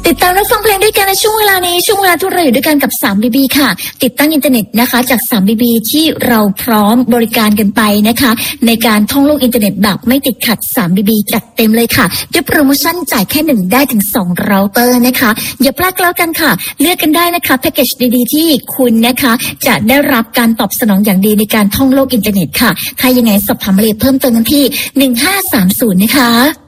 ติดตามรับฟังเพลงด้วยกันในช่วงเวลานี้ช่วงเวลาที่เราอยู่ด้วยกันกับ 3BB ค่ะติดตั้งอินเทอร์เน็ตนะคะจาก 3BB ที่เราพร้อมบริการกันไปนะคะในการท่องโลกอินเทอร์เน็ตแบบไม่ติดขัด 3BB จัดเต็มเลยค่ะด้วยโปรโมชั่นจ่ายแค่1ได้ถึง2เราเตอร์นะคะอย่าพลาดแล้วกันค่ะเลือกกันได้นะคะแพ็กเกจดีๆที่คุณนะคะจะได้รับการตอบสนองอย่างดีในการท่องโลกอินเทอร์เน็ตค่ะถ้ายังไงสอบถามรายละเอียดเพิ่มเติมกันที่1530นะคะ